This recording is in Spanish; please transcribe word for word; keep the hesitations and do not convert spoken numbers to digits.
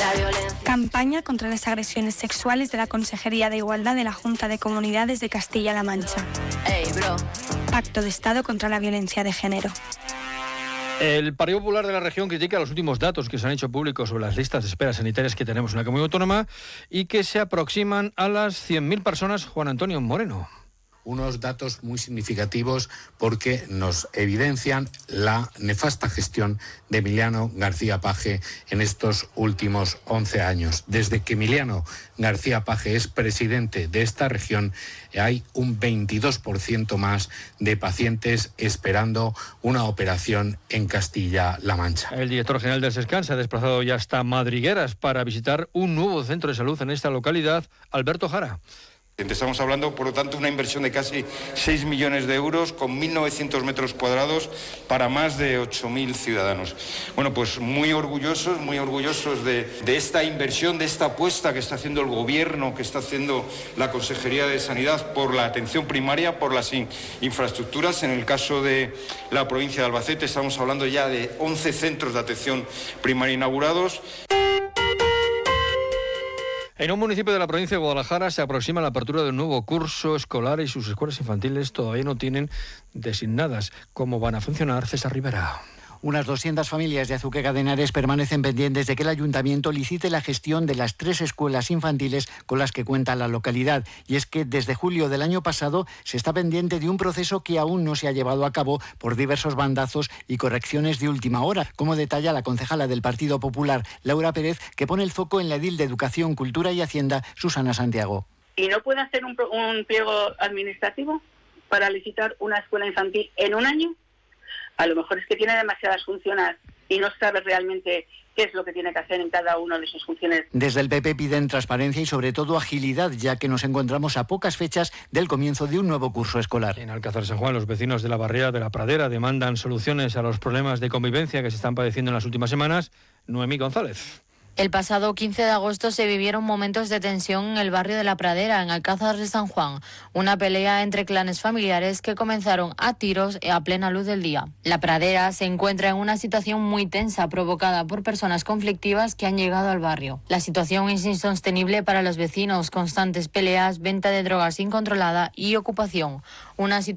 Campaña contra las agresiones sexuales de la Consejería de Igualdad de la Junta de Comunidades de Castilla-La Mancha. Hey, bro. Pacto de Estado contra la violencia de género. El Partido Popular de la región critica los últimos datos que se han hecho públicos sobre las listas de espera sanitarias que tenemos en la comunidad autónoma y que se aproximan a las cien mil personas. Juan Antonio Moreno. Unos datos muy significativos porque nos evidencian la nefasta gestión de Emiliano García Paje en estos últimos once años. Desde que Emiliano García Paje es presidente de esta región, hay un veintidós por ciento más de pacientes esperando una operación en Castilla-La Mancha. El director general del SESCAN se ha desplazado ya hasta Madrigueras para visitar un nuevo centro de salud en esta localidad. Alberto Jara. Estamos hablando, por lo tanto, de una inversión de casi seis millones de euros con mil novecientos metros cuadrados para más de ocho mil ciudadanos. Bueno, pues muy orgullosos, muy orgullosos de, de esta inversión, de esta apuesta que está haciendo el Gobierno, que está haciendo la Consejería de Sanidad por la atención primaria, por las in, infraestructuras. En el caso de la provincia de Albacete estamos hablando ya de once centros de atención primaria inaugurados. En un municipio de la provincia de Guadalajara se aproxima la apertura de un nuevo curso escolar y sus escuelas infantiles todavía no tienen designadas cómo van a funcionar. César Rivera. Unas doscientas familias de Azuqueca de Henares permanecen pendientes de que el ayuntamiento licite la gestión de las tres escuelas infantiles con las que cuenta la localidad. Y es que desde julio del año pasado se está pendiente de un proceso que aún no se ha llevado a cabo por diversos bandazos y correcciones de última hora, como detalla la concejala del Partido Popular, Laura Pérez, que pone el foco en la edil de Educación, Cultura y Hacienda, Susana Santiago. ¿Y no puede hacer un, un pliego administrativo para licitar una escuela infantil en un año? A lo mejor es que tiene demasiadas funciones y no sabe realmente qué es lo que tiene que hacer en cada una de sus funciones. Desde el P P piden transparencia y sobre todo agilidad, ya que nos encontramos a pocas fechas del comienzo de un nuevo curso escolar. En Alcázar de San Juan, los vecinos de la barriada de la Pradera demandan soluciones a los problemas de convivencia que se están padeciendo en las últimas semanas. Noemí González. El pasado quince de agosto se vivieron momentos de tensión en el barrio de La Pradera, en Alcázar de San Juan. Una pelea entre clanes familiares que comenzaron a tiros a plena luz del día. La Pradera se encuentra en una situación muy tensa provocada por personas conflictivas que han llegado al barrio. La situación es insostenible para los vecinos, constantes peleas, venta de drogas incontrolada y ocupación. Una